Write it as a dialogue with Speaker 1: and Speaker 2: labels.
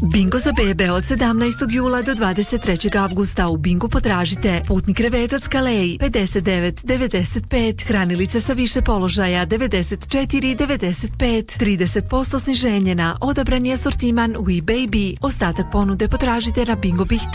Speaker 1: Bingo za bebe od 17. jula do 23. avgusta. U Bingu potražite putni krevetac Calais 59,95, hranilice sa više položaja 94,95, 30% sniženje na odabrani asortiman We Baby. Ostatak ponude potražite na Bingo Bih